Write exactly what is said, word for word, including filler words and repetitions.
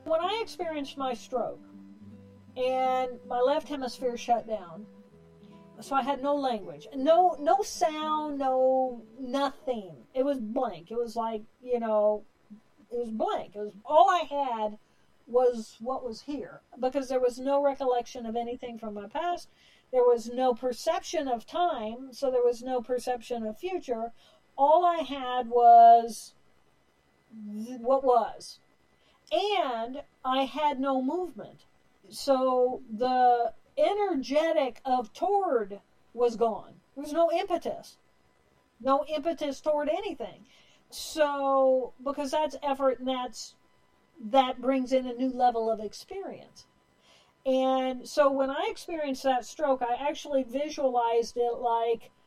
When I experienced my stroke and my left hemisphere shut down, so I had no language, no no sound, no nothing. It was blank. It was like, you know, it was blank. It was all I had was what was here, because there was no recollection of anything from my past. There was no perception of time, so there was no perception of future. All I had was what was. And I had no movement. So the energetic of toward was gone. There was no impetus. No impetus toward anything. So, because that's effort, and that's that brings in a new level of experience. And so when I experienced that stroke, I actually visualized it like